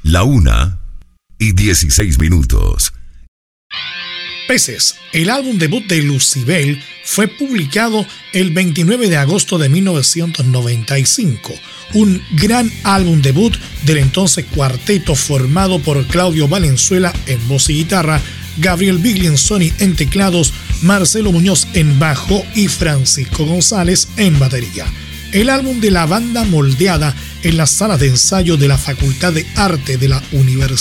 1:16. Peces, el álbum debut de Lucybell, fue publicado el 29 de agosto de 1995. Un gran álbum debut del entonces cuarteto formado por Claudio Valenzuela en voz y guitarra, Gabriel Biglianzoni en teclados, Marcelo Muñoz en bajo y Francisco González en batería. El álbum de la banda moldeada en las salas de ensayo de la Facultad de Arte de la Universidad